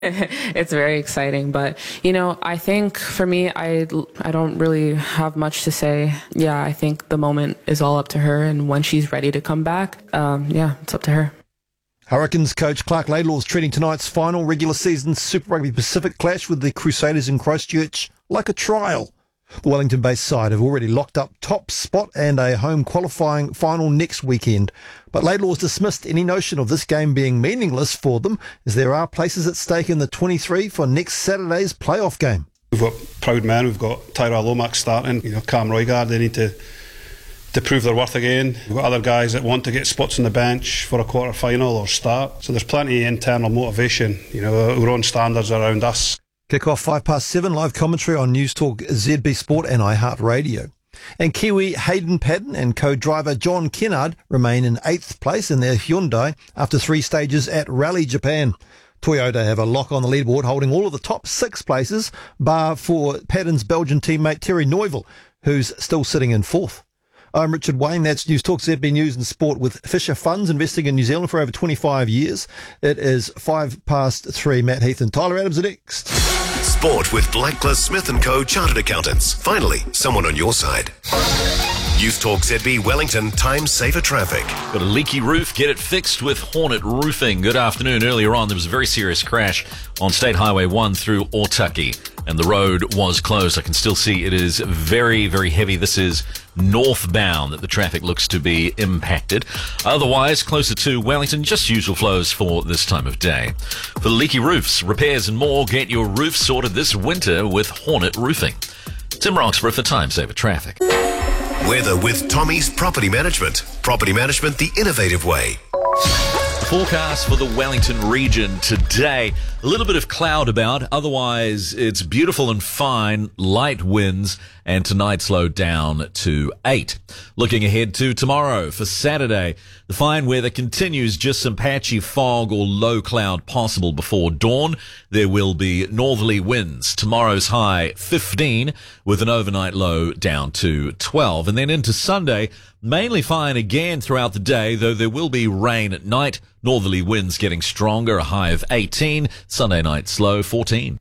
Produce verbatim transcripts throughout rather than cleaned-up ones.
It's very exciting, but you know, I think for me, I I don't really have much to say. Yeah, I think the moment is all up to her, and when she's ready to come back, um, yeah, it's up to her. Hurricanes coach Clark Laidlaw is treating tonight's final regular season Super Rugby Pacific clash with the Crusaders in Christchurch like a trial. The Wellington-based side have already locked up top spot and a home qualifying final next weekend. But Laidlaw has dismissed any notion of this game being meaningless for them, as there are places at stake in the twenty-three for next Saturday's playoff game. We've got proud men, we've got Tyra Lomax starting, you know, Cam Roigard, they need to to prove their worth again. We've got other guys that want to get spots on the bench for a quarter final or start. So there's plenty of internal motivation, you know, our own standards around us. Kick-off five past seven, live commentary on News Talk Z B Sport and iHeartRadio. And Kiwi Hayden Paddon and co-driver John Kennard remain in eighth place in their Hyundai after three stages at Rally Japan. Toyota have a lock on the leaderboard, holding all of the top six places, bar for Paddon's Belgian teammate Terry Neuville, who's still sitting in fourth. I'm Richard Wayne. That's News Talk Z B News and Sport with Fisher Funds, investing in New Zealand for over twenty-five years. It is five past three. Matt Heath and Tyler Adams are next. Sport with Blacklist Smith and Co. Chartered Accountants. Finally, someone on your side. News Talk Z B Wellington, time saver traffic. Got a leaky roof, get it fixed with Hornet Roofing. Good afternoon. Earlier on, there was a very serious crash on State Highway one through Otaki, and the road was closed. I can still see it is very, very heavy. This is northbound that the traffic looks to be impacted. Otherwise, closer to Wellington, just usual flows for this time of day. For leaky roofs, repairs and more, get your roof sorted this winter with Hornet Roofing. Tim Roxburgh for time saver traffic. Weather with Tommy's Property Management. Property management the innovative way. The forecast for the Wellington region today, a little bit of cloud about, otherwise it's beautiful and fine, light winds, and tonight slowed down to eight. Looking ahead to tomorrow for Saturday, the fine weather continues, just some patchy fog or low cloud possible before dawn. There will be northerly winds. Tomorrow's high fifteen with an overnight low down to twelve. And then into Sunday, mainly fine again throughout the day, though there will be rain at night. Northerly winds getting stronger, a high of eighteen. Sunday night slow, fourteen.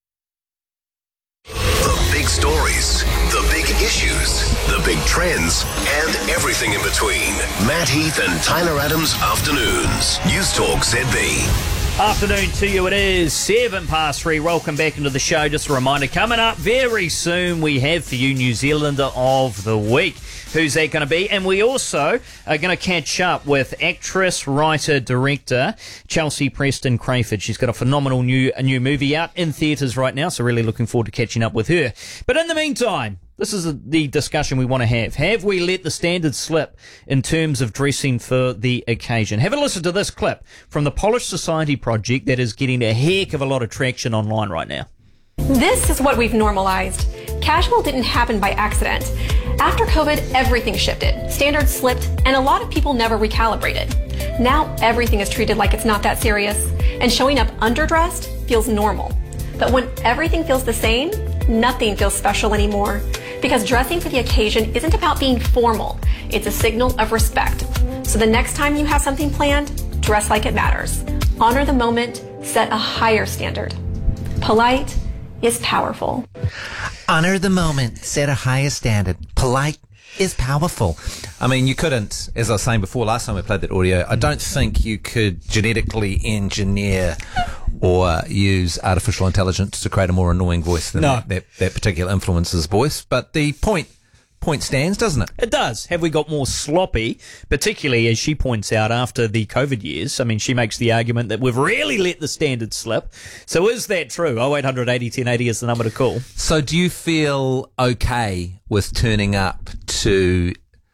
The big stories, the big issues, the big trends, and everything in between. Matt Heath and Tyler Adams Afternoons. News Talk Z B. Afternoon to you. It is seven past three. Welcome back into the show. Just a reminder, coming up very soon, we have for you New Zealander of the Week. Who's that going to be? And we also are going to catch up with actress, writer, director Chelsea Preston Crayford. She's got a phenomenal new a new movie out in theatres right now, so really looking forward to catching up with her. But in the meantime, this is the discussion we want to have. Have we let the standards slip in terms of dressing for the occasion? Have a listen to this clip from the Polished Society project that is getting a heck of a lot of traction online right now. This is what we've normalized. Casual didn't happen by accident. After COVID, everything shifted. Standards slipped, and a lot of people never recalibrated. Now everything is treated like it's not that serious, and showing up underdressed feels normal. But when everything feels the same, nothing feels special anymore. Because dressing for the occasion isn't about being formal. It's a signal of respect. So the next time you have something planned, dress like it matters. Honor the moment, set a higher standard. Polite is powerful. Honor the moment, set a higher standard. Polite is powerful. I mean, you couldn't, as I was saying before, last time we played that audio, I don't think you could genetically engineer or use artificial intelligence to create a more annoying voice than no. that, that, that particular influencer's voice. But the point point stands, doesn't it? It does. Have we got more sloppy, particularly as she points out after the COVID years? I mean, she makes the argument that we've really let the standards slip. So is that true? oh eight hundred eighty ten eighty is the number to call. So do you feel okay with turning up to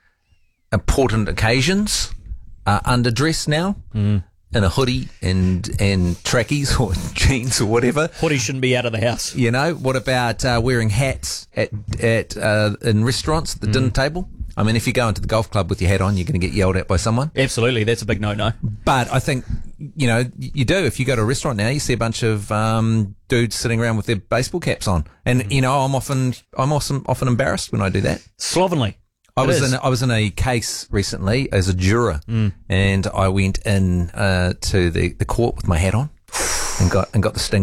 important occasions uh, underdressed now? Mm. In a hoodie and and trackies or jeans or whatever. Hoodie shouldn't be out of the house. You know, what about uh, wearing hats at at uh, in restaurants at the mm. dinner table? I mean, if you go into the golf club with your hat on, you're going to get yelled at by someone. Absolutely, that's a big no-no. But I think, you know, you do. If you go to a restaurant now, you see a bunch of um, dudes sitting around with their baseball caps on, and mm. you know, I'm often I'm often often embarrassed when I do that. Slovenly. I it was is. in I was in a case recently as a juror, mm. and I went in uh, to the, the court with my hat on. and got and got the sting